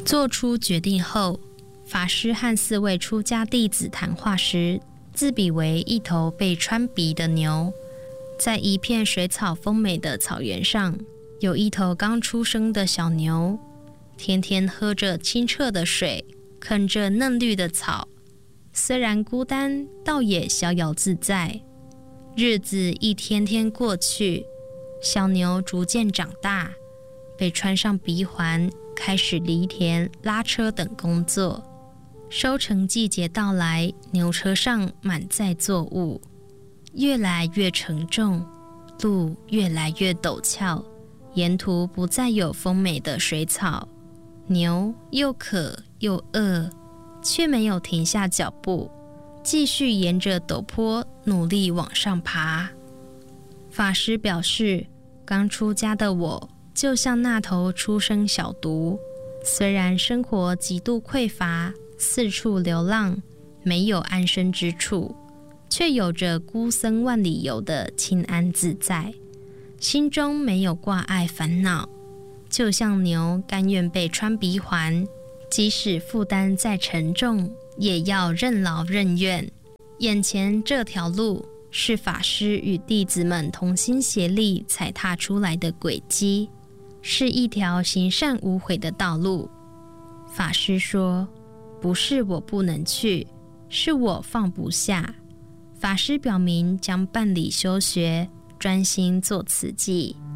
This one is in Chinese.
做出决定后，法师和4位出家弟子谈话时，自比为一头被穿鼻的牛。在一片水草丰美的草原上，有一头刚出生的小牛，天天喝着清澈的水，啃着嫩绿的草，虽然孤单，倒也逍遥自在。日子一天天过去，小牛逐渐长大，被穿上鼻环，开始犁田、拉车等工作。收成季节到来，牛车上满载作物，越来越沉重，路越来越陡峭，沿途不再有丰美的水草。牛又渴又饿，却没有停下脚步，继续沿着陡坡努力往上爬。法师表示，刚出家的我就像那头初生小犊，虽然生活极度匮乏，四处流浪，没有安身之处，却有着孤僧万里游的清安自在，心中没有挂碍烦恼，就像牛甘愿被穿鼻环，即使负担再沉重，也要任劳任怨。眼前这条路是法师与弟子们同心协力踩踏出来的轨迹，是一条行善无悔的道路。法师说，不是我不能去，是我放不下。法师表明将办理修学，专心做慈济。